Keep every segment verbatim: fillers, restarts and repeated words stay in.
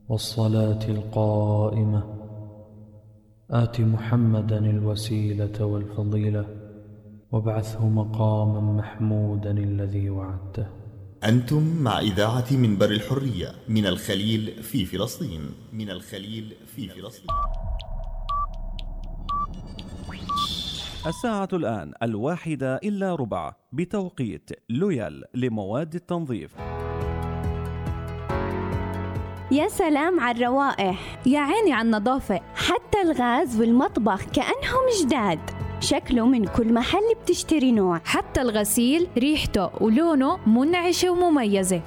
والصلاة القائمة آت محمدا الوسيلة والفضيلة وابعثه مقاما محمودا الذي وعدته. أنتم مع إذاعة منبر الحرية من الخليل في فلسطين من الخليل في فلسطين. الساعة الآن الواحدة إلا ربع بتوقيت لويال لمواد التنظيف. يا سلام على الروائح، يا عيني على النظافة، حتى الغاز والمطبخ كأنهم جداد، شكله من كل محل بتشتري نوع، حتى الغسيل ريحته ولونه منعشة ومميزة.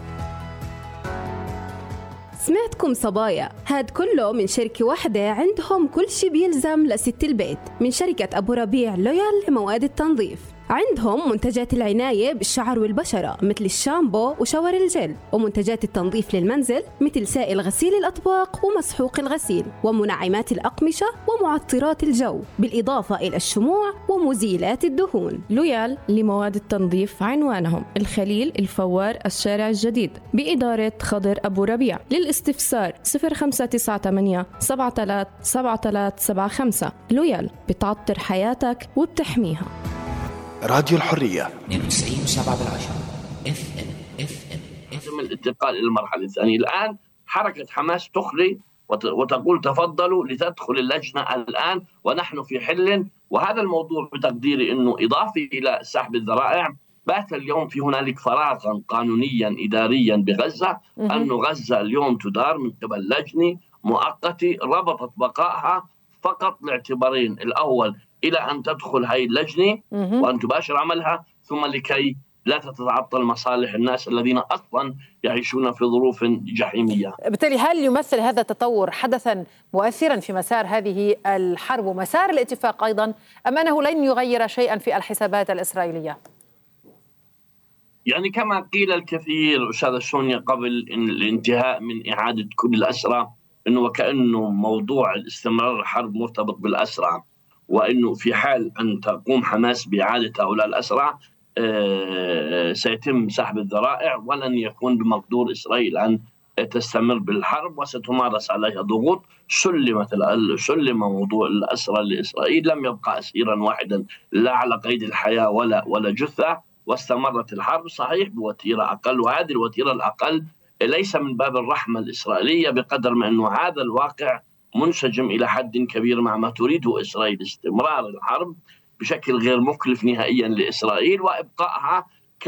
سمعتكم صبايا، هاد كله من شركة واحدة عندهم كل شي بيلزم لست البيت، من شركة أبو ربيع لويال لمواد التنظيف. عندهم منتجات العناية بالشعر والبشرة مثل الشامبو وشاور الجل، ومنتجات التنظيف للمنزل مثل سائل غسيل الأطباق ومسحوق الغسيل، ومنعمات الأقمشة ومعطرات الجو، بالإضافة إلى الشموع ومزيلات الدهون. لويال لمواد التنظيف عنوانهم الخليل الفوار الشارع الجديد بإدارة خضر أبو ربيع. للاستفسار صفر خمسة تسعة ثمانية سبعة ثلاثة سبعة ثلاثة سبعة خمسة. لويال بتعطر حياتك وبتحميها. راديو الحرية اثنين وتسعين وسبعة بالعشرة اف ام اف ام من الانتقال الى المرحله الثانيه. الان حركه حماس تخلي وتقول تفضلوا لتدخل اللجنه الان ونحن في حل، وهذا الموضوع بتقديري انه اضافي الى سحب الذرائع. بات اليوم في هنالك فراغا قانونيا اداريا بغزه، انه غزه اليوم تدار من قبل لجنه مؤقته ربطت بقائها فقط لاعتبارين: الاول الى ان تدخل هاي اللجنه وان تباشر عملها، ثم لكي لا تتعطل مصالح الناس الذين اصلا يعيشون في ظروف جحيميه. بالتالي هل يمثل هذا التطور حدثا مؤثرا في مسار هذه الحرب ومسار الاتفاق ايضا، ام انه لن يغير شيئا في الحسابات الاسرائيليه؟ يعني كما قيل الكثير استاذه سونيا قبل إن الانتهاء من اعاده كل الاسرى، انه وكانه موضوع الاستمرار الحرب مرتبط بالاسرى، وانه في حال ان تقوم حماس باعاده هؤلاء الاسرى سيتم سحب الذرائع، ولن يكون بمقدور اسرائيل ان تستمر بالحرب وستمارس عليها ضغوط. سلمت سلم موضوع الاسرى لاسرائيل، لم يبقى اسيرا واحدا لا على قيد الحياه ولا ولا جثه، واستمرت الحرب صحيح بوتيره اقل، وهذه الوتيره الاقل ليس من باب الرحمه الاسرائيليه بقدر ما انه هذا الواقع منسجم إلى حد كبير مع ما تريده إسرائيل: استمرار الحرب بشكل غير مكلف نهائيا لإسرائيل، وإبقائها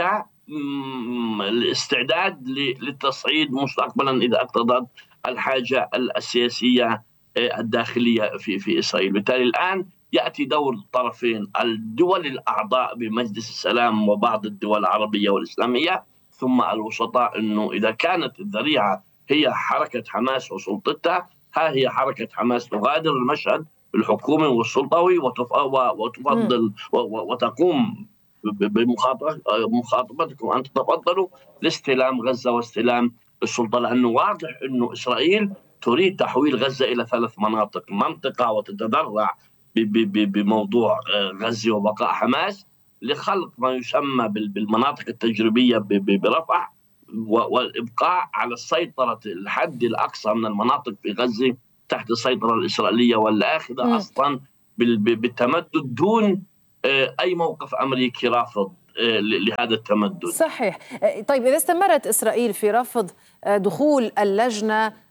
كالاستعداد للتصعيد مستقبلا إذا اقتضت الحاجة السياسية الداخلية في في إسرائيل. بالتالي الآن يأتي دور الطرفين، الدول الأعضاء بمجلس السلام وبعض الدول العربية والإسلامية، ثم الوسطاء، أنه إذا كانت الذريعة هي حركة حماس وسلطتها، ها هي حركة حماس تغادر المشهد الحكومي والسلطوي وتفضل وتقوم بمخاطبتكم أن تتفضلوا لاستلام غزة واستلام السلطة، لأنه واضح أنه إسرائيل تريد تحويل غزة إلى ثلاث مناطق: منطقة وتتذرع بموضوع غزة وبقاء حماس لخلق ما يسمى بالمناطق التجريبية برفح، والإبقاء على السيطرة الحد الأقصى من المناطق في غزة تحت السيطرة الإسرائيلية، والآخذة أصلا بالتمدد دون أي موقف أمريكي رافض لهذا التمدد. صحيح. طيب إذا استمرت إسرائيل في رفض دخول اللجنة